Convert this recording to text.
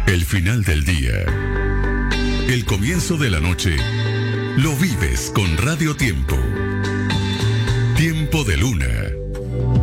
El final del día, el comienzo de la noche, lo vives con Radio Tiempo. Tiempo de Luna.